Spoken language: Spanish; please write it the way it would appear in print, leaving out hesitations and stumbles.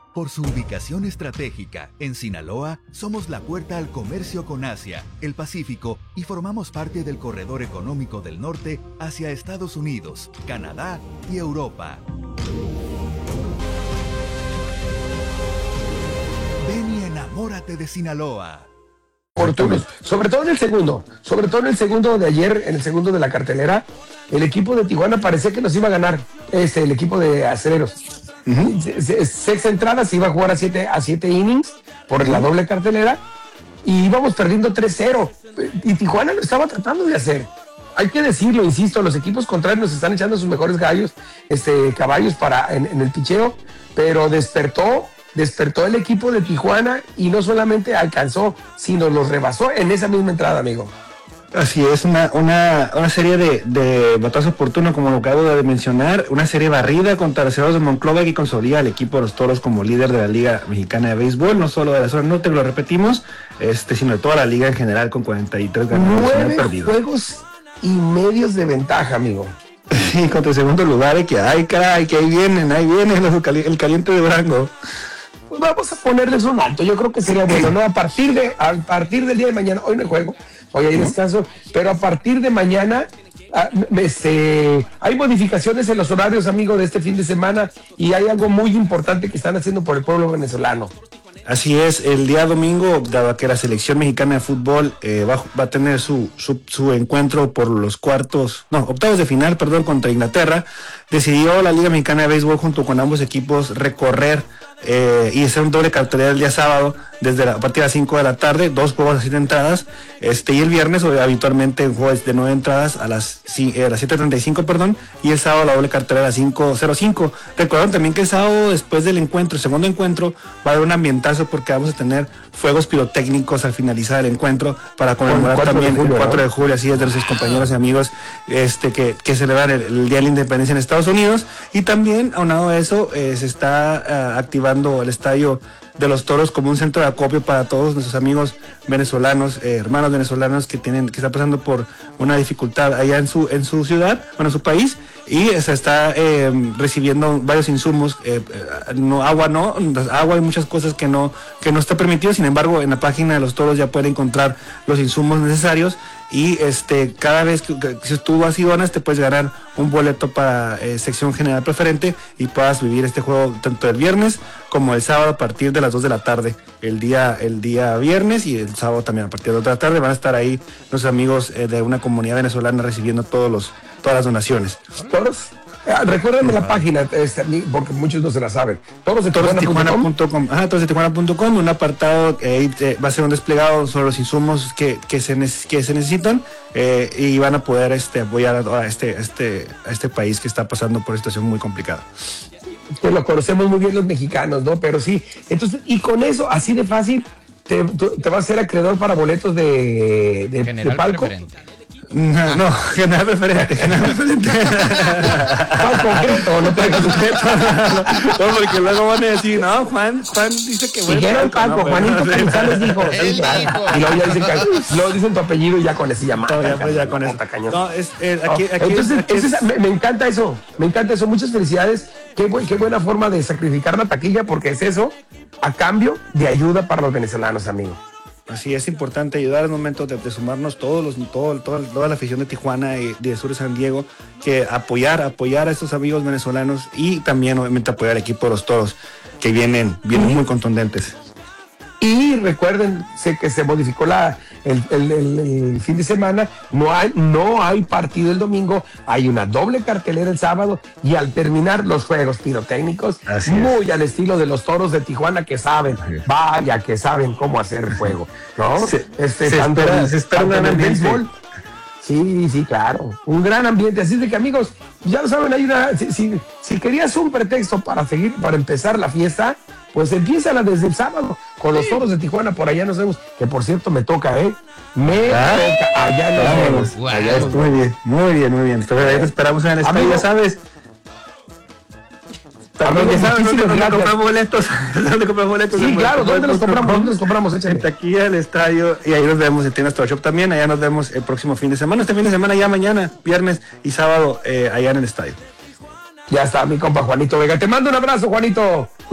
Por su ubicación estratégica, en Sinaloa, somos la puerta al comercio con Asia, el Pacífico y formamos parte del corredor económico del norte hacia Estados Unidos, Canadá y Europa. Ven y enamórate de Sinaloa. Oportunos, sobre todo en el segundo de ayer, en el segundo de la cartelera, el equipo de Tijuana parecía que nos iba a ganar, el equipo de Aceleros. Seis entradas, iba a jugar a siete innings por la doble cartelera y íbamos perdiendo 3-0 y Tijuana lo estaba tratando de hacer. Hay que decirlo, insisto, los equipos contrarios nos están echando sus mejores caballos en el picheo, pero despertó el equipo de Tijuana y no solamente alcanzó, sino los rebasó en esa misma entrada, amigo. Así es, una serie de batazo oportuno, como lo acabo de mencionar, una serie barrida contra los Cerrados de Monclova que consolida al equipo de los Toros como líder de la Liga Mexicana de Béisbol, no solo de la zona norte, lo repetimos, sino de toda la liga en general con 43 ganados. 9 juegos y medios de ventaja, amigo. Sí, contra el segundo lugar, que ahí viene el caliente de Durango. Pues vamos a ponerles un alto, yo creo que sería bueno, ¿no? A partir del día de mañana, hoy no hay juego, hoy hay descanso, pero a partir de mañana hay modificaciones en los horarios, amigo, de este fin de semana y hay algo muy importante que están haciendo por el pueblo venezolano. Así es, el día domingo, dado que la selección mexicana de fútbol va a tener su encuentro por los octavos de final, contra Inglaterra, decidió la Liga Mexicana de Béisbol junto con ambos equipos recorrer y hacer un doble cartelera el día sábado a partir de las 5 de la tarde, 2 juegos a 7 entradas, y el viernes habitualmente en juegos de 9 entradas a las 7:35, y el sábado la doble cartelera a las 5:05. Recuerden también que el sábado, después del segundo encuentro, va a haber un ambientazo porque vamos a tener fuegos pirotécnicos al finalizar el encuentro para conmemorar también el 4 de julio, así es, de nuestros compañeros y amigos que celebran el Día de la Independencia en Estados Unidos. Y también, aunado a eso, se está activando el estadio de los Toros como un centro de acopio para todos nuestros amigos venezolanos, hermanos venezolanos que están pasando por una dificultad allá en su ciudad, en su país, y se está recibiendo varios insumos, agua y muchas cosas que no está permitido. Sin embargo, en la página de los Toros ya pueden encontrar los insumos necesarios y cada vez que si tú vas y donas te puedes ganar un boleto para sección general preferente y puedas vivir este juego tanto el viernes como el sábado a partir de las 2 de la tarde, el día viernes, y el sábado también a partir de las 2 de la tarde van a estar ahí los amigos de una comunidad venezolana recibiendo todas las donaciones. ¿Toros? Recuérdenme la página, porque muchos no se la saben. Torosdetijuana.com. Torosdetijuana.com, un apartado va a ser un desplegado sobre los insumos que se necesitan y van a poder apoyar a este país que está pasando por una situación muy complicada. Que lo conocemos muy bien los mexicanos, ¿no? Pero sí, entonces, y con eso, así de fácil, te vas a ser acreedor para boletos de palco. Preferente. No, general preferente. ¿Más concreto? No te dejas concreto. No, porque luego van a decir, no, Juan dice que bueno. Dijeron palco, Juanito González dijo. Él dijo. Y luego dicen tu apellido y ya con eso ya mata. Ya con eso. No, entonces, me encanta eso. Muchas felicidades. Qué buena forma de sacrificar la taquilla, porque es eso a cambio de ayuda para los venezolanos, amigo. Así es importante ayudar en el momento de sumarnos toda la afición de Tijuana y de sur de San Diego, que apoyar a estos amigos venezolanos y también obviamente apoyar al equipo de los Toros que vienen muy contundentes. Y recuerden que se modificó el fin de semana, no hay partido el domingo, hay una doble cartelera el sábado y al terminar los juegos pirotécnicos, muy al estilo de los Toros de Tijuana que saben cómo hacer el juego, ¿no? Se espera un gran ambiente. Béisbol. Sí, claro, un gran ambiente, así de que amigos, ya lo saben, si querías un pretexto para empezar la fiesta, pues empiézala desde el sábado con los Toros de Tijuana. Por allá nos vemos, que por cierto me toca, toca, allá nos vemos. Wow. Allá es muy bien. Entonces, ahí te esperamos en el estadio, ya sabes. También ya sabes dónde compramos boletos. Sí, claro, ¿dónde los compramos? Échale. Aquí al estadio, y ahí nos vemos en Tiendas Toy Shop también. Allá nos vemos el próximo fin de semana. Este fin de semana ya mañana, viernes y sábado, allá en el estadio. Ya está, mi compa Juanito Vega. Te mando un abrazo, Juanito.